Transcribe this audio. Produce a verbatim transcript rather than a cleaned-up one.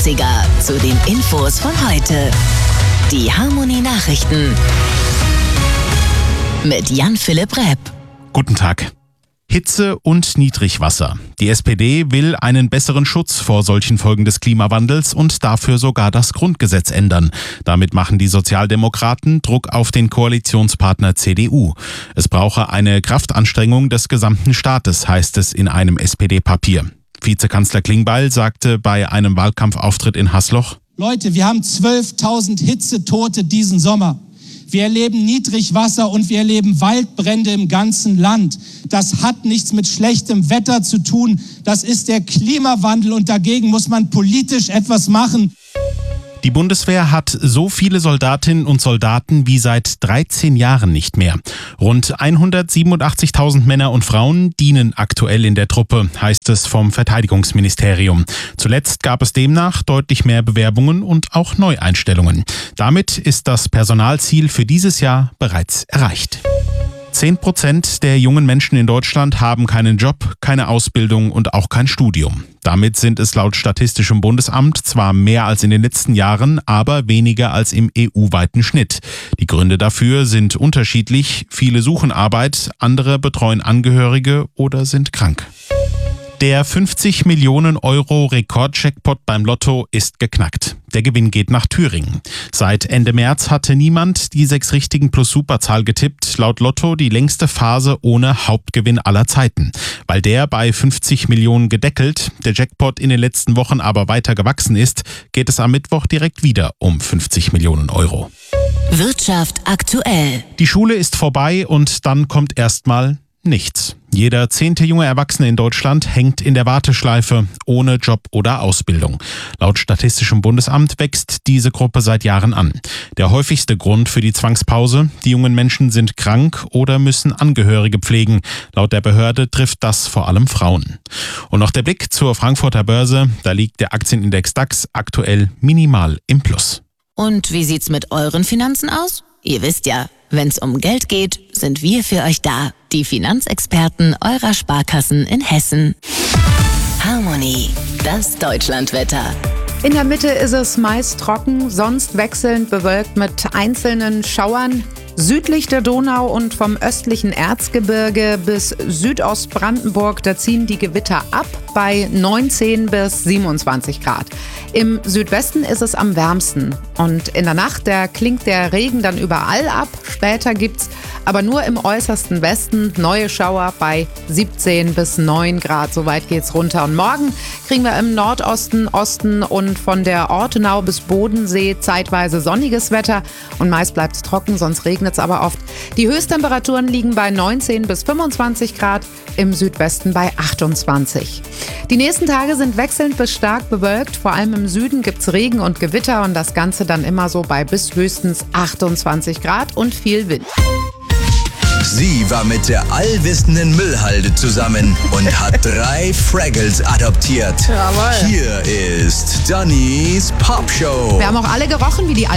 achtziger zu den Infos von heute. Die Harmony Nachrichten mit Jan-Philipp Repp. Guten Tag. Hitze und Niedrigwasser. Die S P D will einen besseren Schutz vor solchen Folgen des Klimawandels und dafür sogar das Grundgesetz ändern. Damit machen die Sozialdemokraten Druck auf den Koalitionspartner C D U. Es brauche eine Kraftanstrengung des gesamten Staates, heißt es in einem S P D-Papier. Vizekanzler Klingbeil sagte bei einem Wahlkampfauftritt in Hasloch: Leute, wir haben zwölftausend Hitzetote diesen Sommer. Wir erleben Niedrigwasser und wir erleben Waldbrände im ganzen Land. Das hat nichts mit schlechtem Wetter zu tun. Das ist der Klimawandel und dagegen muss man politisch etwas machen. Die Bundeswehr hat so viele Soldatinnen und Soldaten wie seit dreizehn Jahren nicht mehr. Rund hundertsiebenundachtzigtausend Männer und Frauen dienen aktuell in der Truppe, heißt es vom Verteidigungsministerium. Zuletzt gab es demnach deutlich mehr Bewerbungen und auch Neueinstellungen. Damit ist das Personalziel für dieses Jahr bereits erreicht. Zehn Prozent der jungen Menschen in Deutschland haben keinen Job, keine Ausbildung und auch kein Studium. Damit sind es laut Statistischem Bundesamt zwar mehr als in den letzten Jahren, aber weniger als im E U-weiten Schnitt. Die Gründe dafür sind unterschiedlich. Viele suchen Arbeit, andere betreuen Angehörige oder sind krank. Der fünfzig Millionen Euro Rekordjackpot beim Lotto ist geknackt. Der Gewinn geht nach Thüringen. Seit Ende März hatte niemand die sechs Richtigen plus Superzahl getippt. Laut Lotto die längste Phase ohne Hauptgewinn aller Zeiten. Weil der bei fünfzig Millionen gedeckelt, der Jackpot in den letzten Wochen aber weiter gewachsen ist, geht es am Mittwoch direkt wieder um fünfzig Millionen Euro. Wirtschaft aktuell. Die Schule ist vorbei und dann kommt erstmal nichts. Jeder zehnte junge Erwachsene in Deutschland hängt in der Warteschleife ohne Job oder Ausbildung. Laut Statistischem Bundesamt wächst diese Gruppe seit Jahren an. Der häufigste Grund für die Zwangspause: die jungen Menschen sind krank oder müssen Angehörige pflegen. Laut der Behörde trifft das vor allem Frauen. Und noch der Blick zur Frankfurter Börse. Da liegt der Aktienindex DAX aktuell minimal im Plus. Und wie sieht's mit euren Finanzen aus? Ihr wisst ja, wenn's um Geld geht, sind wir für euch da. Die Finanzexperten eurer Sparkassen in Hessen. Harmony, das Deutschlandwetter. In der Mitte ist es meist trocken, sonst wechselnd bewölkt mit einzelnen Schauern. Südlich der Donau und vom östlichen Erzgebirge bis Südostbrandenburg, da ziehen die Gewitter ab bei neunzehn bis siebenundzwanzig Grad. Im Südwesten ist es am wärmsten und in der Nacht, da klingt der Regen dann überall ab. Später gibt's aber nur im äußersten Westen neue Schauer bei siebzehn bis neun Grad. So weit geht's runter. Und morgen kriegen wir im Nordosten, Osten und von der Ortenau bis Bodensee zeitweise sonniges Wetter und meist bleibt's trocken, sonst regnet es aber oft. Die Höchsttemperaturen liegen bei neunzehn bis fünfundzwanzig Grad, im Südwesten bei achtundzwanzig. Die nächsten Tage sind wechselnd bis stark bewölkt. Vor allem im Süden gibt's Regen und Gewitter und das Ganze dann immer so bei bis höchstens achtundzwanzig Grad und viel Wind. Sie war mit der allwissenden Müllhalde zusammen und hat drei Fraggles adoptiert. Jawohl. Hier ist Dannys Popshow. Wir haben auch alle gerochen wie die